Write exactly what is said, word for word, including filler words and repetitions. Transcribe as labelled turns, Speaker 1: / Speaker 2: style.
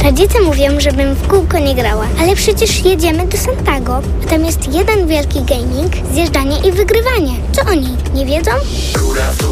Speaker 1: Rodzice mówią, żebym w kółko nie grała, ale przecież jedziemy do Santago, a tam jest jeden wielki gaming, zjeżdżanie i wygrywanie. Co oni nie wiedzą?